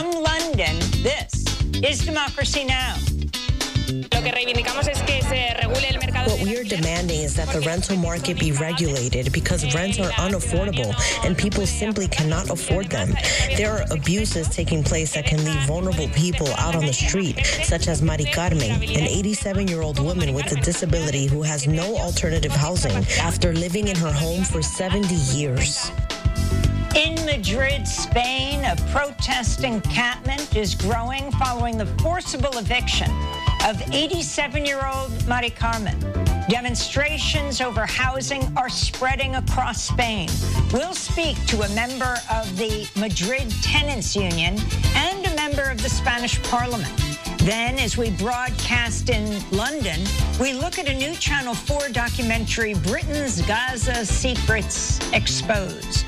From London, this is Democracy Now! Lo que reivindicamos es que se regule el mercado. What we are demanding is that the rental market be regulated because rents are unaffordable and people simply cannot afford them. There are abuses taking place that can leave vulnerable people out on the street, such as Mari Carmen, an 87-year-old woman with a disability who has no alternative housing after living in her home for 70 years. In Madrid, Spain, a protest encampment is growing following the forcible eviction of 87-year-old Mari Carmen. Demonstrations over housing are spreading across Spain. We'll speak to a member of the Madrid Tenants Union and a member of the Spanish Parliament. Then, as we broadcast in London, we look at a new Channel 4 documentary, Britain's Gaza Secrets Exposed.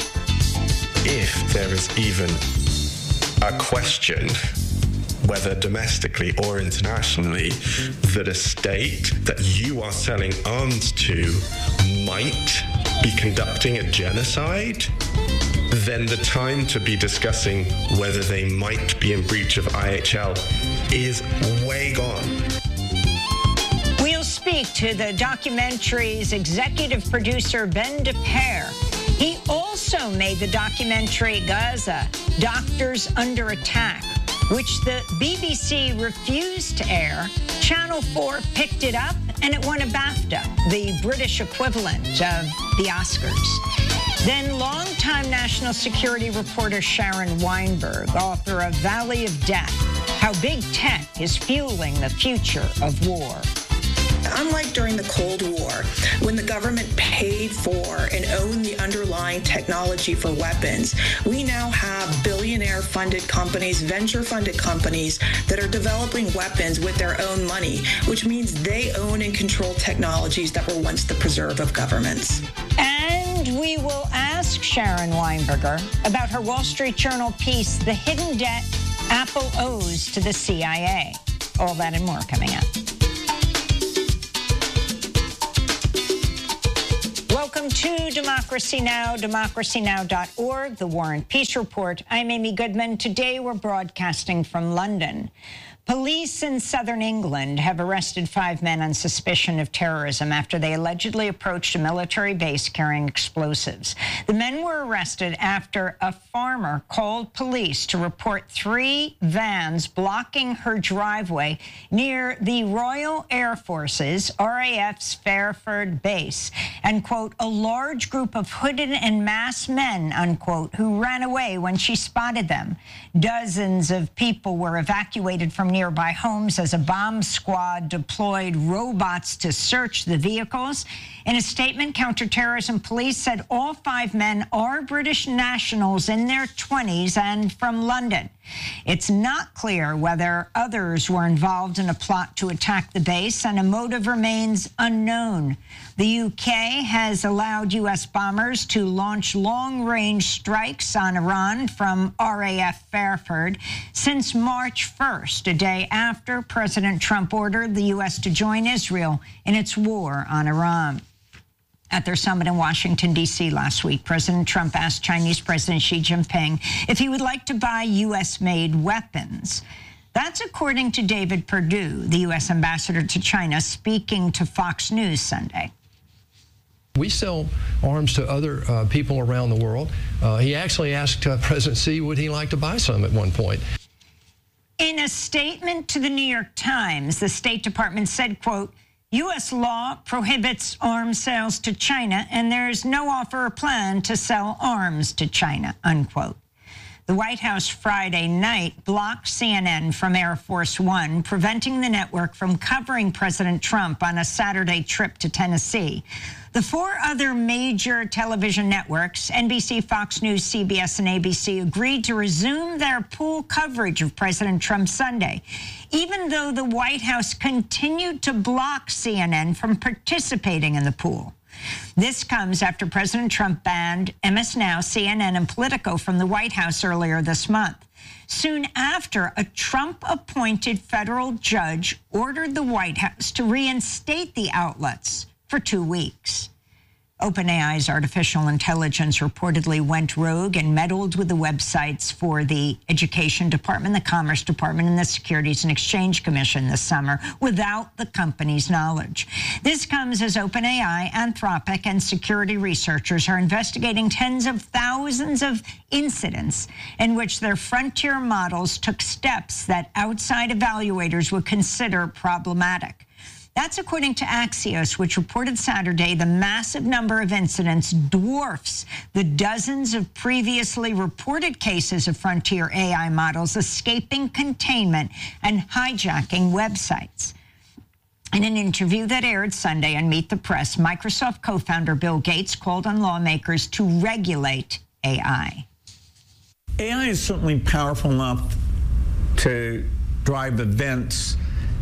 If there is even a question, whether domestically or internationally, that a state that you are selling arms to might be conducting a genocide, then the time to be discussing whether they might be in breach of IHL is way gone. We'll speak to the documentary's executive producer, Ben DePere. He also made the documentary Gaza, Doctors Under Attack, which the BBC refused to air. Channel 4 picked it up, and it won a BAFTA, the British equivalent of the Oscars. Then longtime national security reporter Sharon Weinberg, author of Valley of Death, How Big Tech is Fueling the Future of War. Unlike during the Cold War, when the government paid for and owned the underlying technology for weapons, we now have billionaire-funded companies, venture-funded companies that are developing weapons with their own money, which means they own and control technologies that were once the preserve of governments. And we will ask Sharon Weinberger about her Wall Street Journal piece, The Hidden Debt Apple Owes to the CIA. All that and more coming up. Welcome to Democracy Now!, democracynow.org, the War and Peace Report. I'm Amy Goodman. Today we're broadcasting from London. Police in southern England have arrested 5 men on suspicion of terrorism after they allegedly approached a military base carrying explosives. The men were arrested after a farmer called police to report 3 vans blocking her driveway near the Royal Air Force's RAF's Fairford base, and, quote, a large group of hooded and masked men, unquote, who ran away when she spotted them. Dozens of people were evacuated from nearby homes as a bomb squad deployed robots to search the vehicles. In a statement, counterterrorism police said all 5 men are British nationals in their 20s and from London. It's not clear whether others were involved in a plot to attack the base, and a motive remains unknown. The UK has allowed U.S. bombers to launch long-range strikes on Iran from RAF Fairford since March 1st, a day after President Trump ordered the U.S. to join Israel in its war on Iran. At their summit in Washington, D.C. last week, President Trump asked Chinese President Xi Jinping if he would like to buy U.S.-made weapons. That's according to David Perdue, the U.S. ambassador to China, speaking to Fox News Sunday. We sell arms to other people around the world. He actually asked President Xi would he like to buy some at one point. In a statement to the New York Times, the State Department said, quote, U.S. law prohibits arms sales to China, and there is no offer or plan to sell arms to China, unquote. The White House Friday night blocked CNN from Air Force One, preventing the network from covering President Trump on a Saturday trip to Tennessee. The 4 other major television networks, NBC, Fox News, CBS, and ABC, agreed to resume their pool coverage of President Trump's Sunday, even though the White House continued to block CNN from participating in the pool. This comes after President Trump banned MS Now, CNN, and Politico from the White House earlier this month. Soon after, a Trump-appointed federal judge ordered the White House to reinstate the outlets for 2 weeks. OpenAI's artificial intelligence reportedly went rogue and meddled with the websites for the Education Department, the Commerce Department, and the Securities and Exchange Commission this summer without the company's knowledge. This comes as OpenAI, Anthropic, and security researchers are investigating tens of thousands of incidents in which their frontier models took steps that outside evaluators would consider problematic. That's according to Axios, which reported Saturday the massive number of incidents dwarfs the dozens of previously reported cases of frontier AI models escaping containment and hijacking websites. In an interview that aired Sunday on Meet the Press, Microsoft co-founder Bill Gates called on lawmakers to regulate AI. AI is certainly powerful enough to drive events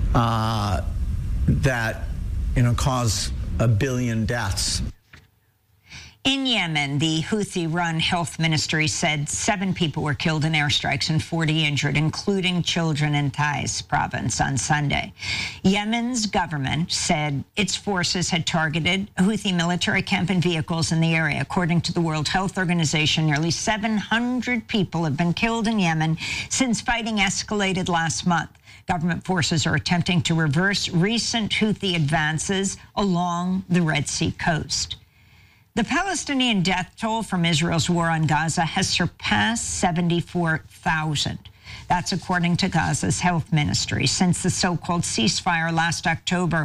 that, cause 1 billion deaths. In Yemen, the Houthi-run health ministry said 7 people were killed in airstrikes and 40 injured, including children in Taiz province on Sunday. Yemen's government said its forces had targeted a Houthi military camp and vehicles in the area. According to the World Health Organization, nearly 700 people have been killed in Yemen since fighting escalated last month. Government forces are attempting to reverse recent Houthi advances along the Red Sea coast. The Palestinian death toll from Israel's war on Gaza has surpassed 74,000. That's according to Gaza's health ministry. Since the so-called ceasefire last October,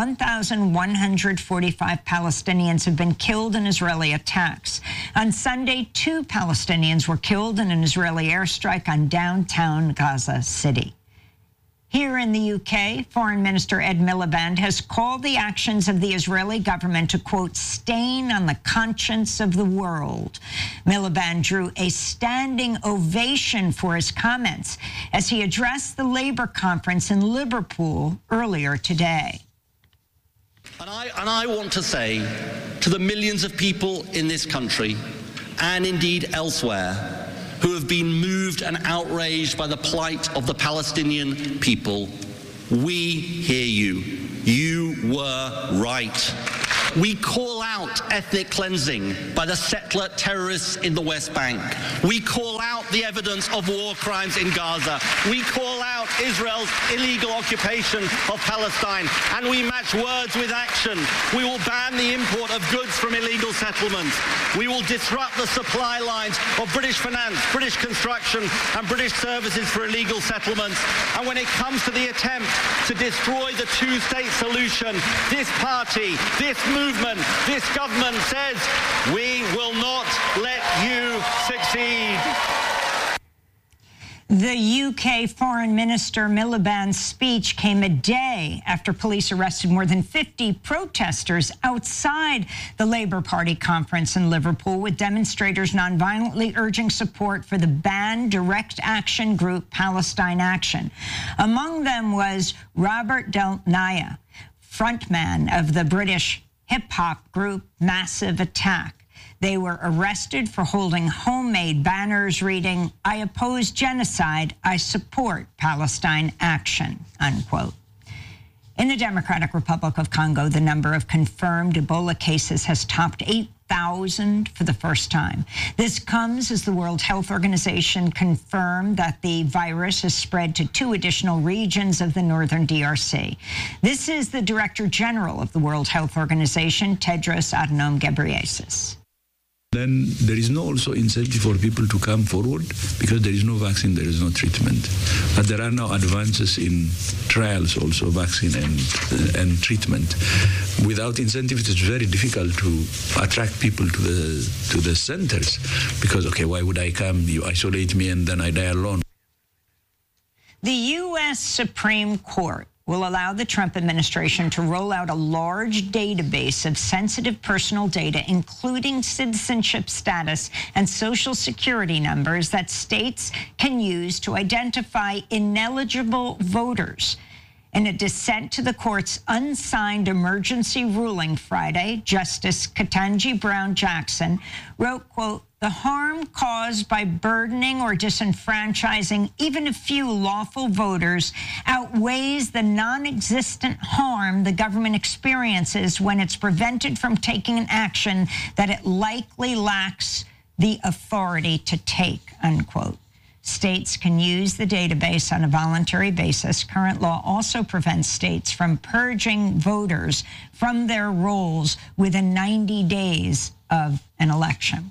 1,145 Palestinians have been killed in Israeli attacks. On Sunday, 2 Palestinians were killed in an Israeli airstrike on downtown Gaza City. Here in the UK, Foreign Minister Ed Miliband has called the actions of the Israeli government to, quote, stain on the conscience of the world. Miliband drew a standing ovation for his comments as he addressed the Labour conference in Liverpool earlier today. And I want to say to the millions of people in this country, and indeed elsewhere, who have been moved and outraged by the plight of the Palestinian people, we hear you. You were right. We call out ethnic cleansing by the settler terrorists in the West Bank. We call out the evidence of war crimes in Gaza. We call out Israel's illegal occupation of Palestine. And we match words with action. We will ban the import of goods from illegal settlements. We will disrupt the supply lines of British finance, British construction, and British services for illegal settlements. And when it comes to the attempt to destroy the two-state solution, this party, this movement, this government says, we will not let you succeed. The UK Foreign Minister Miliband's speech came a day after police arrested more than 50 protesters outside the Labour Party conference in Liverpool, with demonstrators nonviolently urging support for the banned direct action group Palestine Action. Among them was Robert Del Naya, frontman of the British hip-hop group Massive Attack. They were arrested for holding homemade banners reading, "I oppose genocide, I support Palestine Action," unquote. In the Democratic Republic of Congo, the number of confirmed Ebola cases has topped 8,000 for the first time. This comes as the World Health Organization confirmed that the virus has spread to 2 additional regions of the northern DRC. This is the Director General of the World Health Organization, Tedros Adhanom Ghebreyesus. Then there is no also incentive for people to come forward because there is no vaccine, there is no treatment. But there are now advances in trials also, vaccine and treatment. Without incentive, it is very difficult to attract people to the centers because, okay, why would I come? You isolate me and then I die alone. The U.S. Supreme Court will allow the Trump administration to roll out a large database of sensitive personal data, including citizenship status and social security numbers that states can use to identify ineligible voters. In a dissent to the court's unsigned emergency ruling Friday, Justice Ketanji Brown Jackson wrote, quote, the harm caused by burdening or disenfranchising even a few lawful voters outweighs the non-existent harm the government experiences when it's prevented from taking an action that it likely lacks the authority to take, unquote. States can use the database on a voluntary basis. Current law also prevents states from purging voters from their rolls within 90 days of an election.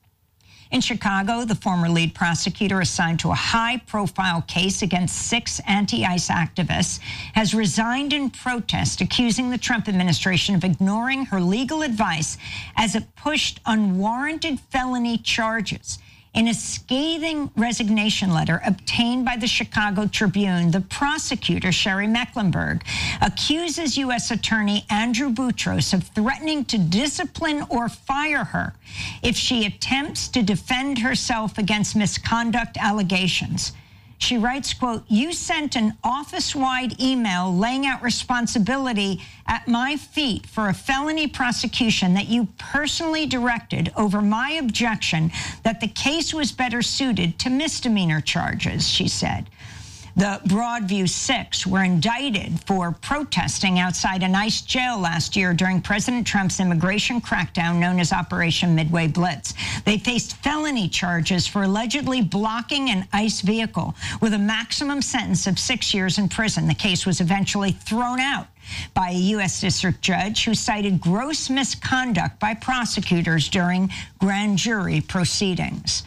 In Chicago, the former lead prosecutor assigned to a high-profile case against 6 anti-ICE activists has resigned in protest, accusing the Trump administration of ignoring her legal advice as it pushed unwarranted felony charges. In a scathing resignation letter obtained by the Chicago Tribune, the prosecutor, Sherry Mecklenburg, accuses U.S. Attorney Andrew Boutros of threatening to discipline or fire her if she attempts to defend herself against misconduct allegations. She writes, quote, "You sent an office-wide email laying out responsibility at my feet for a felony prosecution that you personally directed over my objection that the case was better suited to misdemeanor charges," she said. The Broadview 6 were indicted for protesting outside an ICE jail last year during President Trump's immigration crackdown known as Operation Midway Blitz. They faced felony charges for allegedly blocking an ICE vehicle with a maximum sentence of 6 years in prison. The case was eventually thrown out by a U.S. district judge who cited gross misconduct by prosecutors during grand jury proceedings.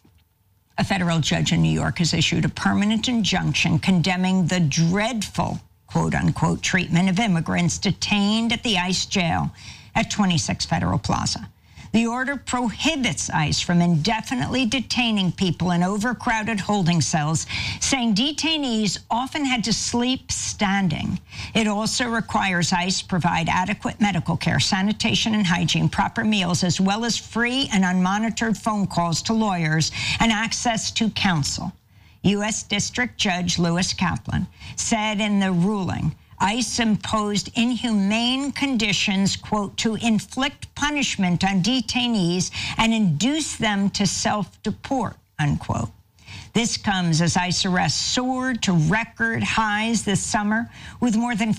A federal judge in New York has issued a permanent injunction condemning the dreadful, quote-unquote, treatment of immigrants detained at the ICE jail at 26 Federal Plaza. The order prohibits ICE from indefinitely detaining people in overcrowded holding cells, saying detainees often had to sleep standing. It also requires ICE provide adequate medical care, sanitation and hygiene, proper meals, as well as free and unmonitored phone calls to lawyers and access to counsel. U.S. District Judge Lewis Kaplan said in the ruling, ICE imposed inhumane conditions, quote, to inflict punishment on detainees and induce them to self-deport, unquote. This comes as ICE arrests soared to record highs this summer, with more than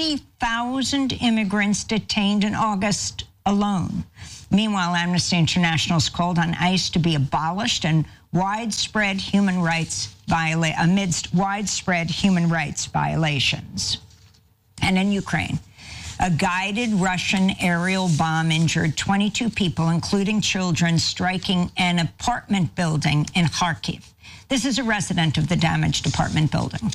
50,000 immigrants detained in August alone. Meanwhile, Amnesty International has called on ICE to be abolished and widespread human rights amidst widespread human rights violations. And in Ukraine, a guided Russian aerial bomb injured 22 people, including children, striking an apartment building in Kharkiv. This is a resident of the damaged apartment building.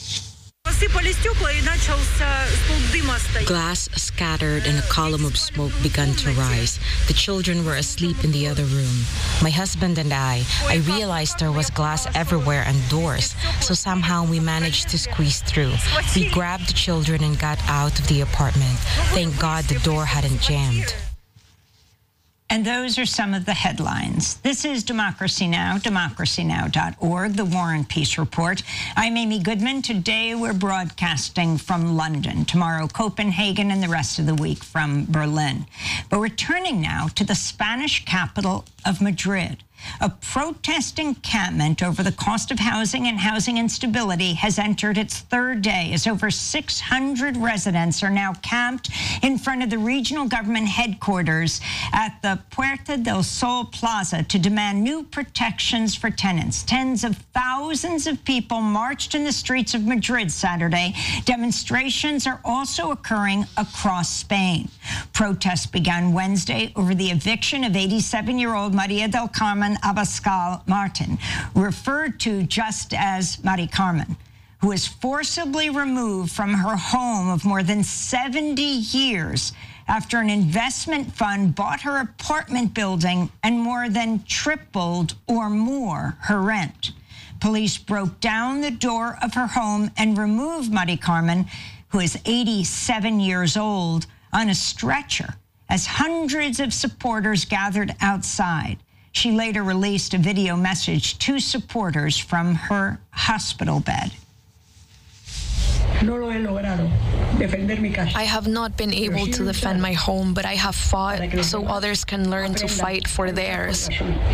Glass scattered and a column of smoke began to rise. The children were asleep in the other room. My husband and I realized there was glass everywhere and doors, so somehow we managed to squeeze through. We grabbed the children and got out of the apartment. Thank God the door hadn't jammed. And those are some of the headlines. This is Democracy Now!, democracynow.org, the War and Peace Report. I'm Amy Goodman. Today we're broadcasting from London. Tomorrow, Copenhagen, and the rest of the week from Berlin. But we're turning now to the Spanish capital of Madrid. A protest encampment over the cost of housing and housing instability has entered its third day as over 600 residents are now camped in front of the regional government headquarters at the Puerta del Sol Plaza to demand new protections for tenants. Tens of thousands of people marched in the streets of Madrid Saturday. Demonstrations are also occurring across Spain. Protests began Wednesday over the eviction of 87-year-old Maria del Carmen Abascal Martin, referred to just as Mari Carmen, who was forcibly removed from her home of more than 70 years after an investment fund bought her apartment building and more than tripled or more her rent. Police broke down the door of her home and removed Mari Carmen, who is 87 years old, on a stretcher as hundreds of supporters gathered outside. She later released a video message to supporters from her hospital bed. No lo he logrado. I have not been able to defend my home, but I have fought so others can learn to fight for theirs.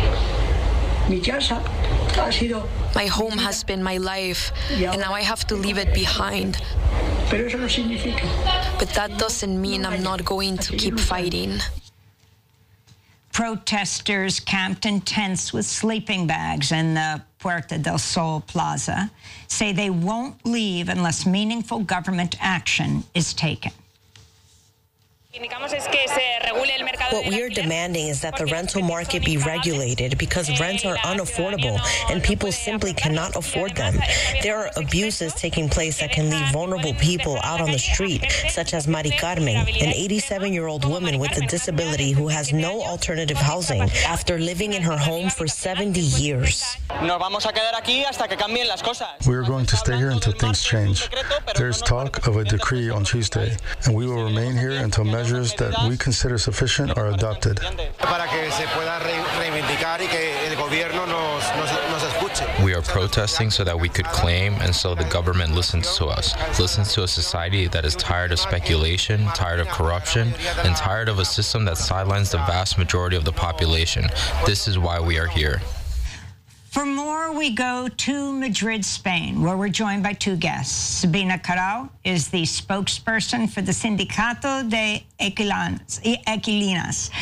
My home has been my life, and now I have to leave it behind. But that doesn't mean I'm not going to keep fighting. Protesters camped in tents with sleeping bags in the Puerta del Sol Plaza say they won't leave unless meaningful government action is taken. What we are demanding is that the rental market be regulated because rents are unaffordable and people simply cannot afford them. There are abuses taking place that can leave vulnerable people out on the street, such as Mari Carmen, an 87-year-old woman with a disability who has no alternative housing after living in her home for 70 years. We are going to stay here until things change. There's talk of a decree on Tuesday, and we will remain here until measures that we consider sufficient are adopted. We are protesting so that we could claim and so the government listens to us. Listens to a society that is tired of speculation, tired of corruption, and tired of a system that sidelines the vast majority of the population. This is why we are here. For more, we go to Madrid, Spain, where we're joined by two guests. Sabina Carrao is the spokesperson for the Sindicato de Equilinas,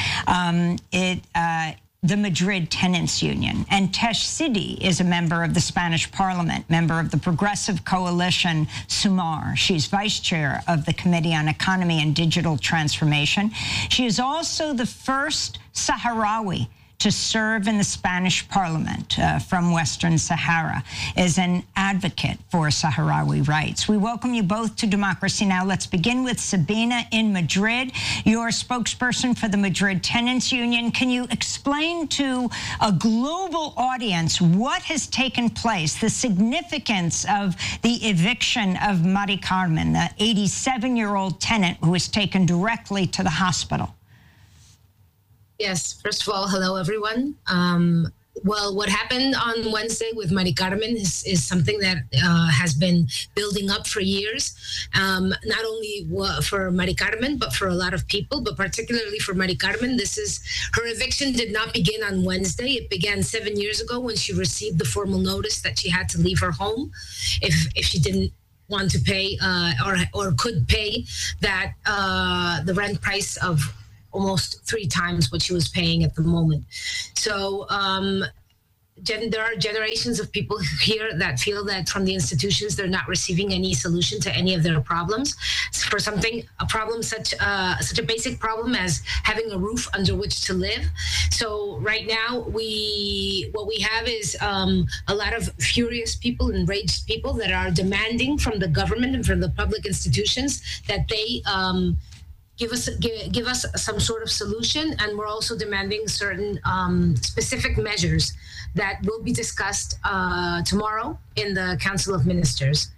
the Madrid Tenants Union. And Tesh Sidi is a member of the Spanish Parliament, member of the Progressive Coalition, Sumar. She's vice chair of the Committee on Economy and Digital Transformation. She is also the first Sahrawi to serve in the Spanish Parliament from Western Sahara, as an advocate for Sahrawi rights. We welcome you both to Democracy Now! Let's begin with Sabina in Madrid. You're spokesperson for the Madrid Tenants Union. Can you explain to a global audience what has taken place, the significance of the eviction of Mari Carmen, the 87-year-old tenant who was taken directly to the hospital? Yes, first of all, hello, everyone. Well, what happened on Wednesday with Mari Carmen is something that has been building up for years, not only for Mari Carmen, but for a lot of people, but particularly for Mari Carmen. Her eviction did not begin on Wednesday. It began 7 years ago when she received the formal notice that she had to leave her home if she didn't want to pay or could pay that the rent price of almost 3 times what she was paying at the moment. So there are generations of people here that feel that from the institutions they're not receiving any solution to any of their problems. For such a basic problem as having a roof under which to live. So right now what we have is a lot of furious people, enraged people that are demanding from the government and from the public institutions that they give us some sort of solution, and we're also demanding certain specific measures that will be discussed tomorrow in the Council of Ministers.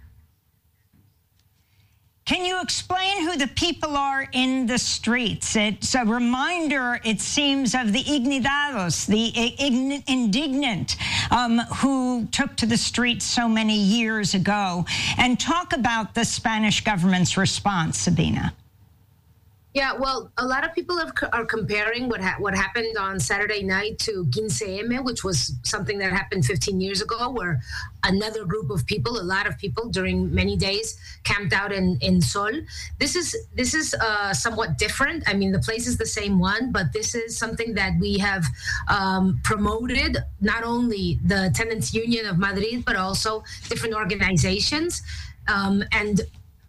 Can you explain who the people are in the streets? It's a reminder, it seems, of the indignados, the indignant who took to the streets so many years ago. And talk about the Spanish government's response, Sabina. Yeah, well, a lot of people are comparing what happened on Saturday night to 15M, which was something that happened 15 years ago, where another group of people, a lot of people during many days, camped out in Sol. This is somewhat different. I mean, the place is the same one, but this is something that we have promoted, not only the Tenants Union of Madrid, but also different organizations. And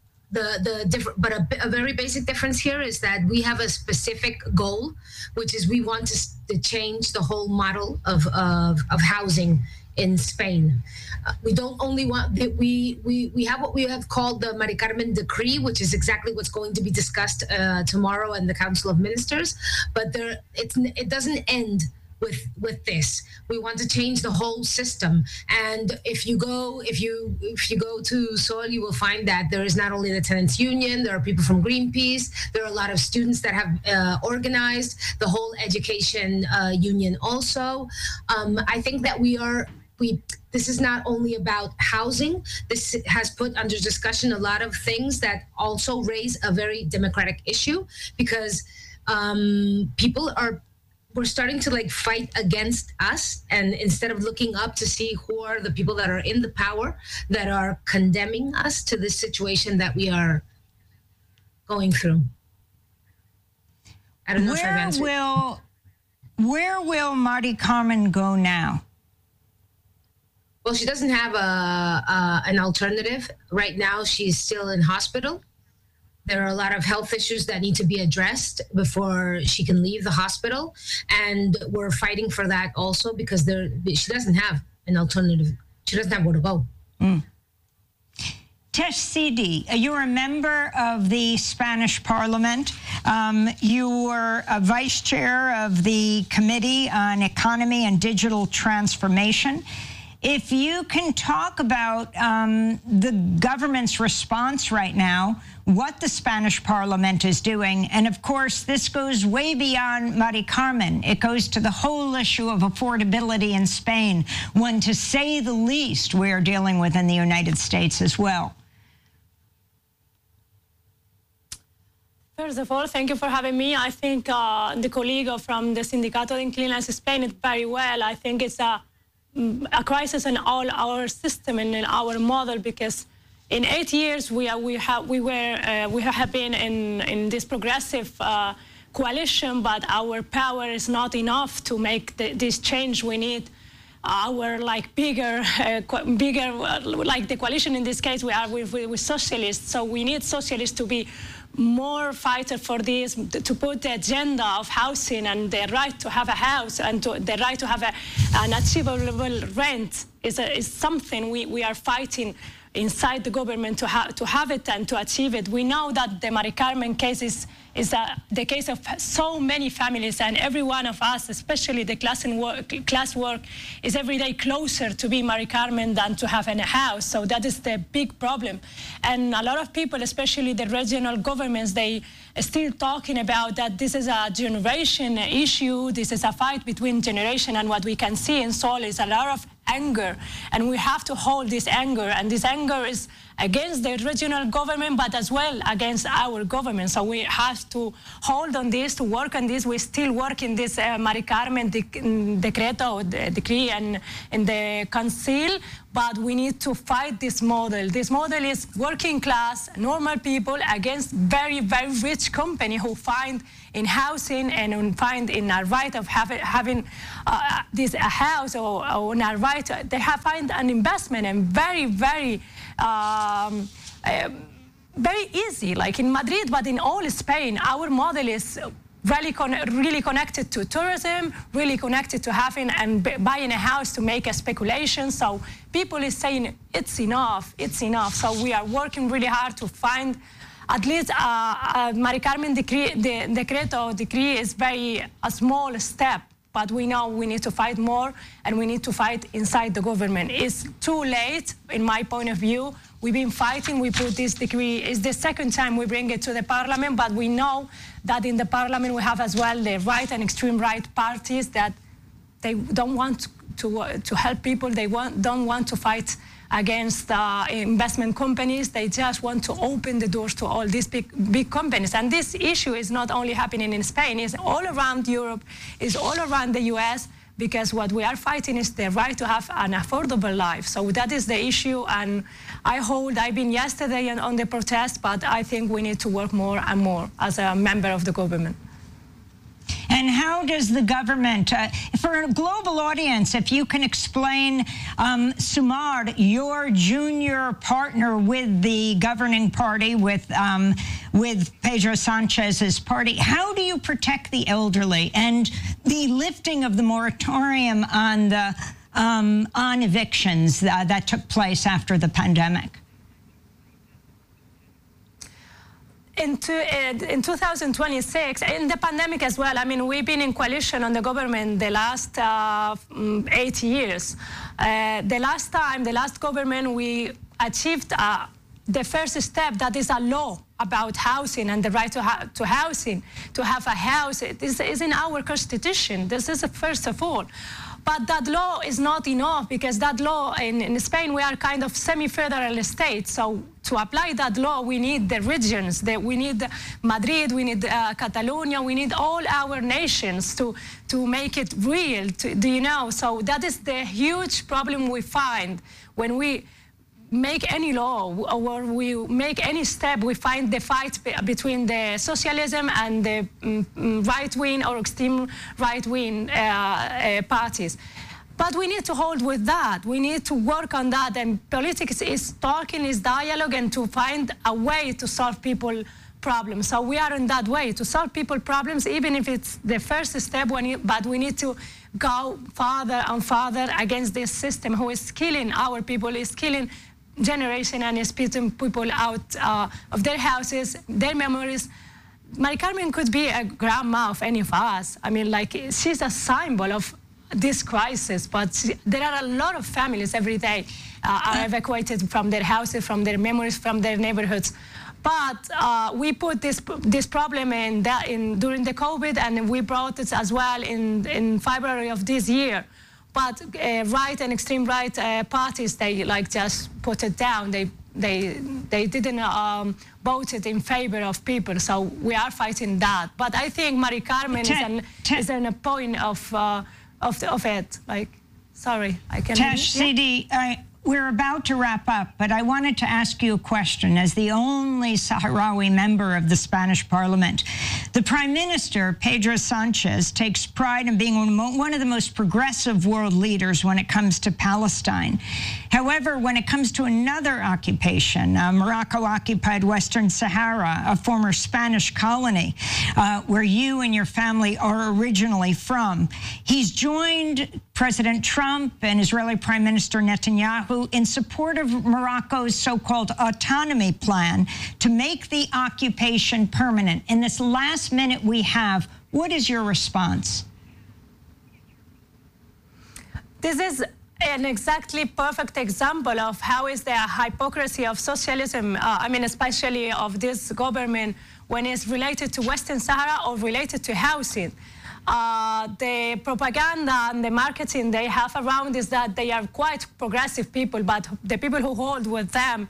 a very basic difference here is that we have a specific goal, which is we want to change the whole model of housing in Spain. We don't only want that we have what we have called the Mari Carmen Decree, which is exactly what's going to be discussed tomorrow in the Council of Ministers. But it doesn't end with this. We want to change the whole system. And if you go to Sol, you will find that there is not only the Tenants Union, there are people from Greenpeace, there are a lot of students that have organized, the whole education union also. I think that we are this is not only about housing. This has put under discussion a lot of things that also raise a very democratic issue, because we're starting to like fight against us, and instead of looking up to see who are the people that are in the power that are condemning us to this situation that we are going through. I don't know if I've answered. Where will Mari Carmen go now? Well, she doesn't have an alternative. Right now, she's still in hospital. There are a lot of health issues that need to be addressed before she can leave the hospital. And we're fighting for that also, because she doesn't have an alternative. She doesn't have where to go. Tesh Sidi, you're a member of the Spanish Parliament. You were a vice chair of the Committee on Economy and Digital Transformation. If you can talk about the government's response right now, what the Spanish Parliament is doing, and of course, this goes way beyond Mari Carmen. It goes to the whole issue of affordability in Spain, one, to say the least, we are dealing with in the United States as well. First of all, thank you for having me. I think the colleague from the Sindicato de Inquilinos explained it very well. I think it's a crisis in all our system and in our model, because in 8 years we have been in this progressive coalition, but our power is not enough to make this change. We need our bigger like the coalition. In this case, we are with socialists, so we need socialists to be more fighter for this, to put the agenda of housing and the right to have a house and the right to have an achievable rent is something we are fighting inside the government to have it and to achieve it. We know that the Mari Carmen case is the case of so many families, and every one of us, especially the class work, is every day closer to be Mari Carmen than to have a house. So that is the big problem. And a lot of people, especially the regional governments, they are still talking about that this is a generation issue, this is a fight between generation, and what we can see in Sol is a lot of anger, and we have to hold this anger, and this anger is against the regional government, but as well against our government. So we have to hold on this, to work on this. We still work in this Mari Carmen decreto, decree, and in the council, but we need to fight this model. This model is working class, normal people against very, very rich company who find in housing and find in a right of having a house or in a right, they have find an investment, and very, very very easy, like in Madrid, but in all Spain. Our model is really connected to tourism, really connected to having and buying a house to make a speculation. So people is saying it's enough, it's enough. So we are working really hard to find at least Mari Carmen decreto decree is a small step, but we know we need to fight more, and we need to fight inside the government. It's too late, in my point of view. We've been fighting, we put this decree, it's the second time we bring it to the parliament, but we know that in the parliament we have as well the right and extreme right parties that they don't want to help people, they don't want to fight against investment companies. They just want to open the doors to all these big companies. And this issue is not only happening in Spain, it's all around Europe, it's all around the US, because what we are fighting is the right to have an affordable life. So that is the issue, and I've been yesterday on the protest, but I think we need to work more and more as a member of the government. And how does the government, for a global audience, if you can explain, Sumar, your junior partner with the governing party, with Pedro Sanchez's party, how do you protect the elderly and the lifting of the moratorium on the on evictions that took place after the pandemic? In 2026, in the pandemic as well, I mean, we've been in coalition on the government the last 8 years. The last government, we achieved the first step, that is a law about housing and the right to housing, to have a house. This is in our constitution. This is first of all. But that law is not enough, because that law in Spain, we are kind of semi-federal state. So to apply that law, we need the regions. We need Madrid, we need Catalonia, we need all our nations to make it real, do you know? So that is the huge problem we find when we make any law or we make any step. We find the fight between the socialism and the right-wing or extreme right-wing parties. But we need to hold with that. We need to work on that. And politics is talking, is dialogue, and to find a way to solve people's problems. So we are in that way, to solve people's problems, even if it's the first step, but we need to go farther and farther against this system who is killing our people, is killing generation, and is putting people out of their houses, their memories. Mari Carmen could be a grandma of any of us. I mean, like, she's a symbol of this crisis, but there are a lot of families every day are evacuated from their houses, from their memories, from their neighborhoods. But we put this problem during the COVID, and we brought it as well in February of this year. But right and extreme right parties, they like just put it down. They didn't vote it in favor of people. So we are fighting that. But I think Mari Carmen is in a point of it. Like, sorry, I can't. Tash Sidi, we're about to wrap up, but I wanted to ask you a question. As the only Sahrawi member of the Spanish Parliament, the Prime Minister, Pedro Sanchez, takes pride in being one of the most progressive world leaders when it comes to Palestine. However, when it comes to another occupation, Morocco occupied Western Sahara, a former Spanish colony, where you and your family are originally from, he's joined President Trump and Israeli Prime Minister Netanyahu in support of Morocco's so-called autonomy plan to make the occupation permanent. In this last minute we have, what is your response? This is an exactly perfect example of how is the hypocrisy of socialism, I mean, especially of this government when it's related to Western Sahara or related to housing. The propaganda and the marketing they have around is that they are quite progressive people, but the people who hold with them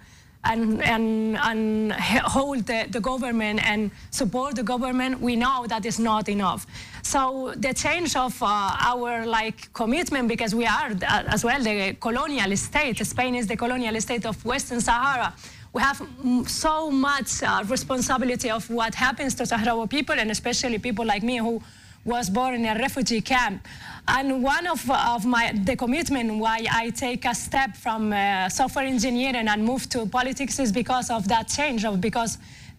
and hold the government and support the government, we know that is not enough. So the change of our commitment, because we are as well the colonial state. Spain is the colonial state of Western Sahara. We have so much responsibility of what happens to Sahrawi people, and especially people like me who was born in a refugee camp. And one of the commitment why I take a step from software engineering and move to politics is because of that change, because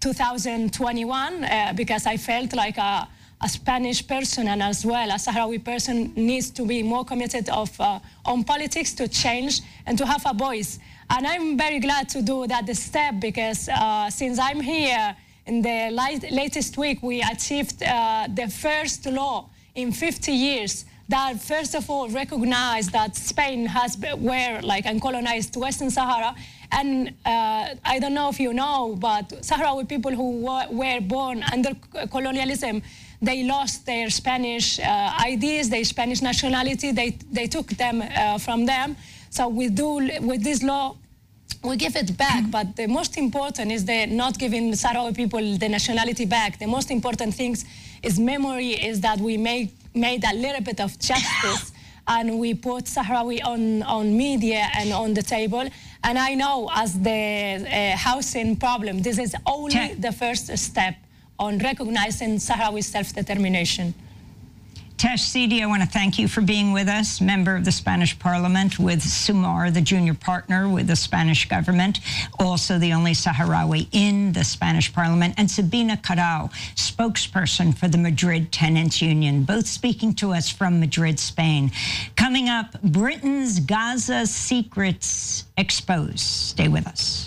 2021, because I felt like a Spanish person and as well a Sahrawi person needs to be more committed on politics to change and to have a voice. And I'm very glad to do that step, because since I'm here, in the latest week, we achieved the first law in 50 years that, first of all, recognized that Spain and colonized Western Sahara. And I don't know if you know, but Sahrawi people who were born under colonialism, they lost their Spanish IDs, their Spanish nationality. They took them from them. So with this law, we give it back, but the most important is not giving Sahrawi people the nationality back. The most important thing is memory, is that we made a little bit of justice and we put Sahrawi on media and on the table. And I know as the housing problem, this is only the first step on recognizing Sahrawi self-determination. Tash Sidi, I want to thank you for being with us, member of the Spanish Parliament with Sumar, the junior partner with the Spanish government, also the only Sahrawi in the Spanish Parliament, and Sabina Carrao, spokesperson for the Madrid Tenants Union, both speaking to us from Madrid, Spain. Coming up, Britain's Gaza secrets exposed. Stay with us.